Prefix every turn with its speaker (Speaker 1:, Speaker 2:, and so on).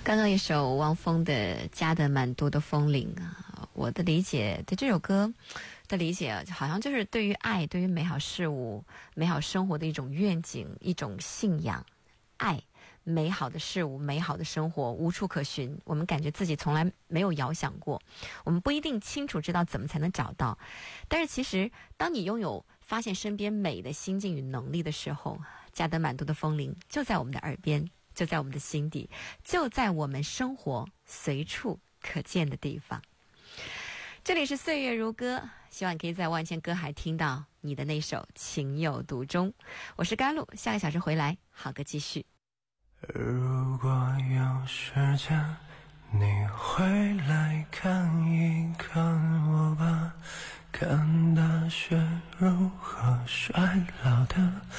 Speaker 1: 刚刚一首汪峰的《加的蛮多的风铃》啊，我的理解对这首歌的理解，好像就是对于爱、对于美好事物、美好生活的一种愿景、一种信仰。爱美好的事物、美好的生活无处可寻，我们感觉自己从来没有遥想过，我们不一定清楚知道怎么才能找到。但是其实，当你拥有发现身边美的心境与能力的时候，加德满都的风铃就在我们的耳边，就在我们的心底，就在我们生活随处可见的地方。这里是岁月如歌，希望可以在万千歌海听到你的那首情有独钟。我是甘露，下个小时回来，好歌继续。
Speaker 2: 如果有时间，你回来看一看我吧，看大雪如何衰老的